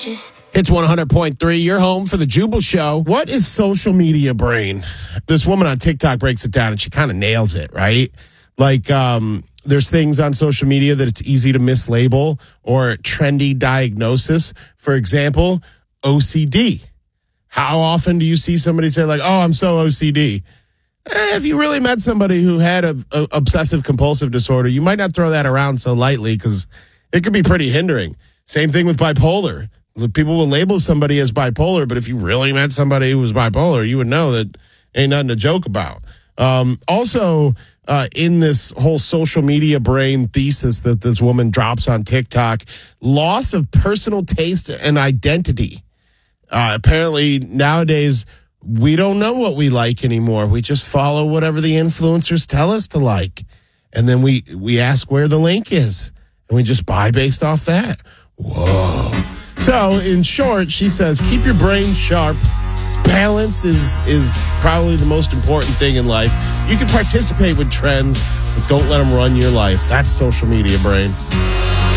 It's 100.3, your home for the Jubal Show. What is social media brain? This woman on TikTok breaks it down and she kind of nails it, right? Like, there's things on social media that it's easy to mislabel or trendy diagnosis. For example, OCD. How often do you see somebody say like, oh, I'm so OCD? If you really met somebody who had a obsessive compulsive disorder, you might not throw that around so lightly because it could be pretty hindering. Same thing with bipolar. People will label somebody as bipolar, but if you really met somebody who was bipolar, you would know that ain't nothing to joke about. Also, in this whole social media brain thesis that this woman drops on TikTok, loss of personal taste and identity. Apparently, nowadays, we don't know what we like anymore. We just follow whatever the influencers tell us to like. And then we ask where the link is. And we just buy based off that. Whoa. So, in short, she says, keep your brain sharp. Balance is probably the most important thing in life. You can participate with trends, but don't let them run your life. That's social media brain.